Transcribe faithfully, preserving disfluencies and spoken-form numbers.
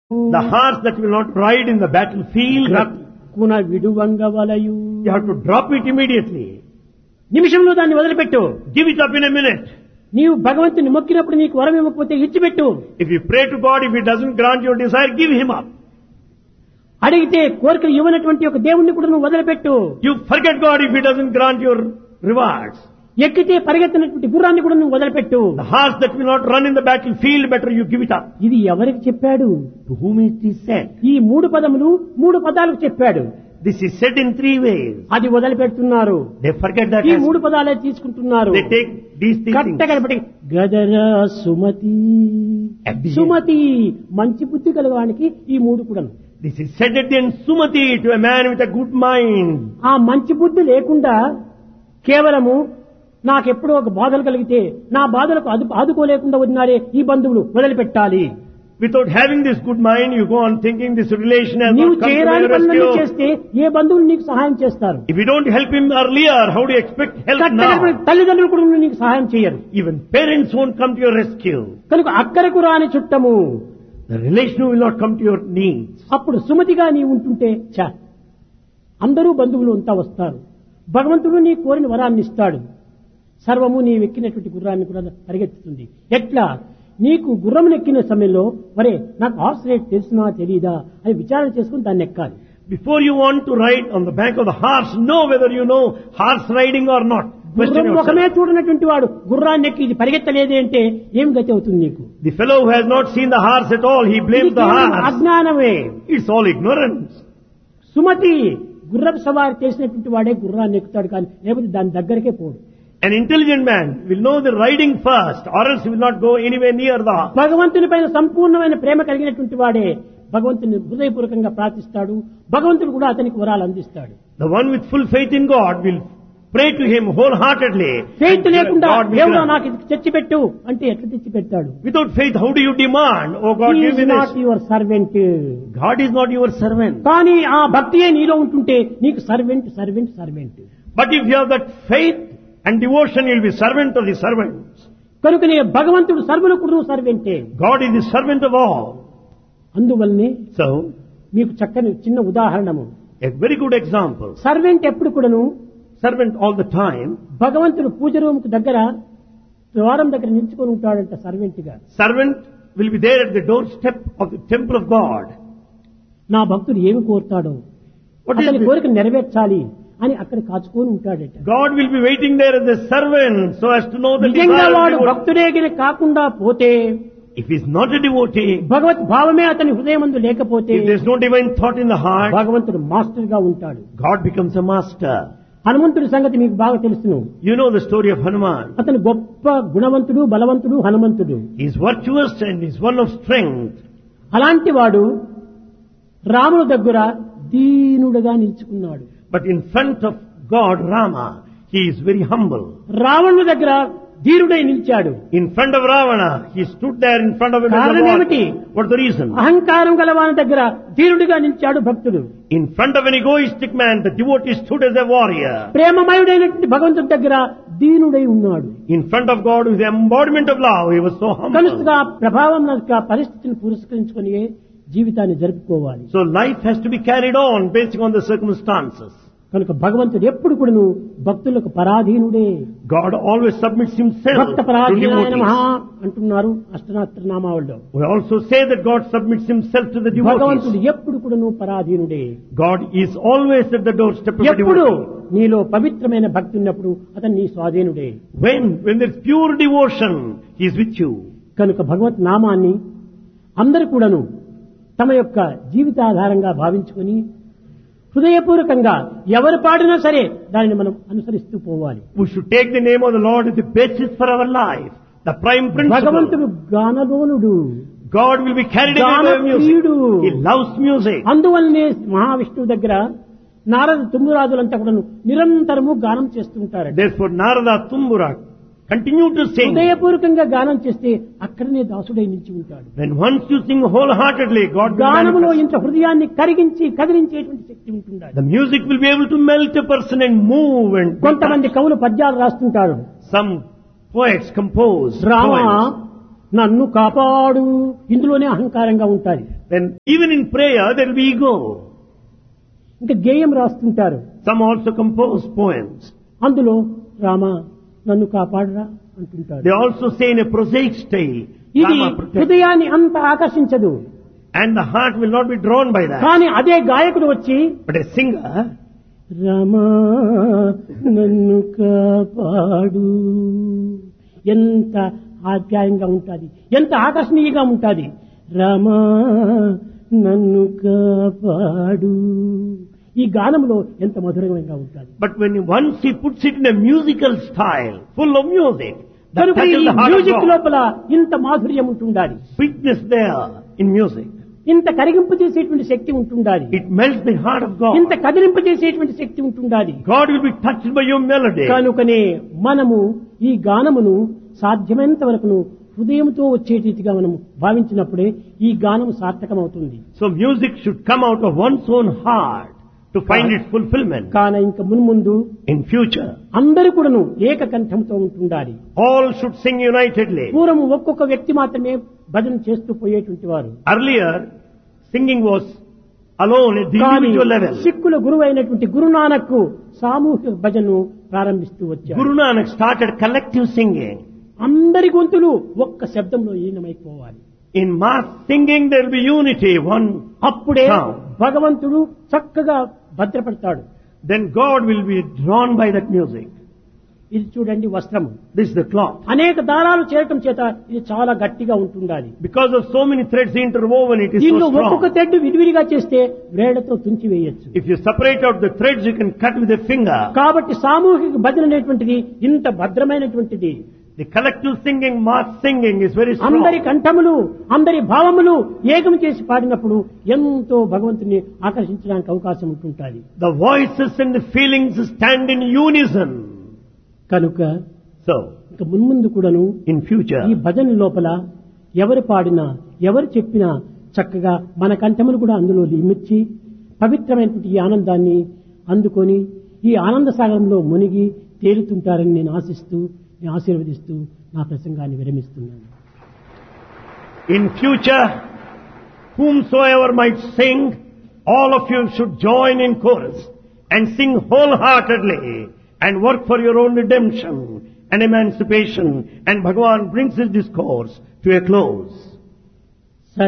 The horse that will not ride in the battlefield, రక్కున విడువంగవలయు. you have to drop it immediately. నిమిషంలో దాన్ని వదిలిపెట్టు. Give it up in a minute. నీవు భగవంతుని మొక్కినప్పుడు నీకు వరం ఇవ్వకపోతే ఇచ్చిపెట్టు. If you pray to God, if He doesn't grant your desire, give Him up. అడిగితే కోరికలు ఇవ్వనటువంటి ఒక దేవుణ్ణి కూడా నువ్వు వదిలిపెట్టు. You forget God if He doesn't grant your rewards. ఎక్కితే పరిగెత్తినటువంటి గుర్రాన్ని కూడా నువ్వు వదిలిపెట్టు. The horse that will not run in the battlefield, better you give it up. ఇది ఎవరికి చెప్పాడు? To whom it is said? ఈ మూడు పదములు మూడు పదాలకు చెప్పాడు. This is said in three ways. అది వదిలిపెడుతున్నారు. They forget that. ఈ as- మూడు పదాలే తీసుకుంటున్నారు. They take these three things. కట్టగడపటి గదరా Sumathi At the end. Sumathi మంచి బుద్ధి కలవానికి ఈ మూడు కూడా. This is said at the end, Sumati, to a man with a good mind. ఆ మంచి బుద్ధి లేకుండా కేవలము నాకెప్పుడో ఒక బాధలు కలిగితే నా బాధలకు అదు ఆదుకోలేకుండా ఉన్నారే ఈ బంధువులు వదిలిపెట్టాలి. Without having this good mind, you go on thinking this relation has నీవు not come to చేయరాని my పనులన్నీ rescue. చేస్తే ఏ బంధువులు నీకు సహాయం చేస్తారు? If you don't help him earlier, how do you expect help కట్టగడపటి now? తల్లిదండ్రులు కూడా నీకు సహాయం చేయరు. Even parents won't come to your rescue. కనుక అక్కరకు రాని చుట్టము The relation will not come to your needs. అప్పుడు సుమతిగా నీ ఉంటుంటే చా అందరూ బంధువులు అంతా వస్తారు. భగవంతుడు నీ కోరిన వరాన్ని ఇస్తాడు. సర్వము నీ ఎక్కినటువంటి గుర్రాన్ని కూడా పరిగెత్తుతుంది. ఎట్లా నీకు గుర్రం ఎక్కిన సమయంలో వరే నాకు హార్స్ రైడ్ తెలిసినా తెలీదా అని విచారణ చేసుకుని దాన్ని ఎక్కాలి. Before you want to ride on the back of the horse, know whether you know horse riding or not. Question గుర్రం ముఖమే yourself. చూడనటువంటి వాడు గుర్రాన్ని ఎక్కి ఇది పరిగెత్తలేదే అంటే ఏం గతి అవుతుంది నీకు? The fellow who has not seen the horse at all, he blames ఇది the కేవలం horse. అజ్ఞానమే. It's all ignorance. సుమతి గుర్రపు సవారి చేసినటువంటి వాడే గుర్రాన్ని ఎక్కుతాడు కానీ లేకపోతే దాని దగ్గరకే పోడు. An intelligent man will know the riding first, or else he will not go anywhere near the horse. భగవంతుని పైన సంపూర్ణమైన ప్రేమ కలిగినటువంటి వాడే భగవంతుని హృదయపూర్వకంగా ప్రార్థిస్తాడు. భగవంతుడు కూడా అతనికి వరాలు అందిస్తాడు. The one with full faith in God will pray to Him wholeheartedly. Faith లేకుండా God will దేవుడు grant. నాకు ఇది తెచ్చిపెట్టు అంటే ఎట్లా తెచ్చి పెడతాడు? Without faith, how do you demand? Oh God, give me not this. Your servant. God is not your servant. కానీ ఆ భక్తియే నీలో ఉంటుంటే నీకు servant servant servant. But if you have that faith and devotion, you will be servant of the servants. కనుకనే భగవంతుడు సర్వులకు సర్వెంటే. God is the servant of all. అందువల్లనే So, మీకు చక్కని చిన్న ఉదాహరణము. a very good example. Servant ఎప్పుడు కూడాను Servant all the time. భగవంతుడు పూజ రూముకు దగ్గర ద్వారం దగ్గర నిల్చుకొని ఉంటాడంట సర్వెంట్ గా. Servant will be there at the doorstep of the temple of God. నా భక్తుడు ఏమి కోరుతాడో What is అతని this? కోరిక నెరవేర్చాలి అని అక్కడ కాచుకొని ఉంటాడట. God will be waiting there as a servant so as to know the నిజంగా desire of వాడు the devotee. భక్తుడేగిన కాకుండా పోతే If he is not a devotee, భగవత్ భావమే అతని హృదయమందు లేకపోతే if there is no divine thought in the heart, భగవంతుడు master గా ఉంటాడు. God becomes a master. హనుమంతుడి సంగతి మీకు బాగా తెలుసును. You know the story of Hanuman. అతను గొప్ప గుణవంతుడు బలవంతుడు హనుమంతుడు. He is virtuous and is one of strength. అలాంటి వాడు రాముని దగ్గర దీనుడుగా నిల్చుకున్నాడు. But in front of God, Rama, he is very humble. రావణుని దగ్గర ధీరుడై నిలిచాడు. In front of Ravana, he stood there in front of him. as a కారణం warrior. ఏమిటి? What's the reason? అహంకారం గలవాని దగ్గర ధీరుడిగా నిలిచాడు భక్తుడు. In front of an egoistic man, the devotee stood as a warrior. ప్రేమమయుడైనటువంటి భగవంతుడి దగ్గర దీనుడై ఉన్నాడు. In front of God, with the embodiment of love, he was so humble. కనుక ప్రభావం యొక్క పరిస్థితిని పురస్కరించుకొని జీవితాన్ని జరుపుకోవాలి. So life has to be carried on based on the circumstances. కనుక భగవంతుడు ఎప్పుడు కూడాను భక్తులకు పరాధీనుడే. God always submits himself Bhakta to పరాధీనాయ నమః devotees. అంటున్నారు అష్టనాత్ర నామావళిలో. We also say that God submits himself to the భగవంతుడు devotees. ఎప్పుడు కూడాను పరాధీనుడే. God is always at the doorstep of the ఎప్పుడు devotee. నీలో పవిత్రమైన భక్తి ఉన్నప్పుడు అతను నీ స్వాధీనుడే. When, when there's pure devotion, he is with you. కనుక భగవత్ నామాన్ని అందరూ కూడాను తమ యొక్క జీవితాధారంగా భావించుకొని హృదయపూర్వకంగా ఎవరు పాడినా సరే దానిని మనం అనుసరిస్తూ పోవాలి. We should take the name of the Lord as the basis for our life, the prime principle. భగవంతుడు గానలోనుడు. God will be carried away by music. గానప్రియుడు. He loves music. అందువల్లనే మహావిష్ణువు దగ్గర నారద తుమ్మురాజులంతా కూడా నిరంతరము గానం చేస్తూ ఉంటారు. Therefore, Narada, Tumbura continue to sing. హృదయపూర్వకంగా గానం చేస్తే అక్కడనే దాసుడై నిలిచి ఉంటాడు. When once you sing wholeheartedly, God will గానములో manifest. ఇంత హృదయాన్ని కరిగించి కదిలించేటువంటి శక్తి ఉంటుండాలి. The music will be able to melt a person and move and కొంతమంది కవులు పద్యాలు రాస్తుంటారు. some poets compose Rama poems. నన్ను కాపాడు, ఇందులోనే అహంకారంగా ఉంటారు. Then even in prayer there will be ego. ఇంకా గేయం రాస్తుంటారు. Some also compose poems. అందులో రామ నన్ను కాపాడరా అంటుంటారు. They also say in a prosaic style, ఇది Rama protect. హృదయాన్ని అంత ఆకర్షించదు. And the heart will not be drawn by that. కానీ అదే గాయకుడు వచ్చి But a singer, రమా నన్ను కాపాడు, ఎంత ఆప్యాయంగా ఉంటుంది, ఎంత ఆకర్షణీయంగా ఉంటుంది. రమా నన్ను కాపాడు, ఈ గానంలో ఎంత మధురంగా ఉంటుంది. but when once he puts it in a musical style, full of music, that కనుక ఈ touches the heart of music God. లోపల ఇంత మాధుర్యం ఉంటుండాలి, Sweetness there in music. ఇంత కరిగింపు చేసేటువంటి శక్తి ఉంటుండాలి, It melts the heart of God. ఇంత కదిలింపు చేసేటువంటి శక్తి ఉంటుండాలి. God will be touched by your melody. కనుకనే మనము ఈ గానమును సాధ్యమైనంత వరకును హృదయంతో వచ్చే రీతిగా మనము భావించినప్పుడే ఈ గానము సార్థకమవుతుంది. So music should come out of one's own heart to find its fulfillment. కాన ఇంకా మున్ముందు In future, అందరూ కూడాను ఏకకంఠంతో ఉంటుండాలి. all should sing unitedly. పూర్వం ఒక్కొక్క వ్యక్తి మాత్రమే భజన చేస్తూ పోయేటువంటి వారు. Earlier, singing was alone at the కానీ individual level. సిక్కుల గురువు అయినటువంటి గురునానక్ సామూహిక భజనను ప్రారంభిస్తూ వచ్చారు. Guru Nanak started collective singing. అందరి గొంతులు ఒక్క శబ్దంలో ఈనమైపోవాలి. In mass singing there will be unity, one అప్పుడే sound. భగవంతుడు చక్కగా భద్రపడతాడు. Then God will be drawn by that music. ఇది చూడండి వస్త్రము, This is the cloth. అనేక దారాలు చేరటం చేత ఇది చాలా గట్టిగా ఉంటుండాలి. Because of so many threads interwoven, it is దీనిలో so ఒక్కొక్క strong. తెడ్డు విడివిడిగా చేస్తే వేళ్లతో తుంచి వేయొచ్చు. If you separate out the threads, you can cut with a finger. కాబట్టి సామూహిక భజన అనేటువంటిది ఇంత భద్రమైనటువంటిది. The collective singing, mass singing is very అందరి strong. కంఠములు అందరి భావములు ఏకం చేసి పాడినప్పుడు ఎంతో భగవంతుని ఆకర్షించడానికి అవకాశం ఉంటుంటుంది. The voices and the feelings stand in unison. కనుక So, ఇక మున్ముందు కూడాను in future, ఈ భజన లోపల ఎవరు పాడినా ఎవరు చెప్పినా చక్కగా మన కంఠములు కూడా అందులో ఇమిర్చి పవిత్రమైనటువంటి ఈ ఆనందాన్ని అందుకొని ఈ ఆనంద సాగరంలో మునిగి తేలుతుంటారని నేను ఆశిస్తూ నేను ఆశీర్వదిస్తూ నా ప్రసంగాన్ని విరమిస్తున్నాను. in future, whomsoever might sing, all of you should join in chorus and sing wholeheartedly and work for your own redemption and emancipation, and Bhagavan brings his discourse to a close.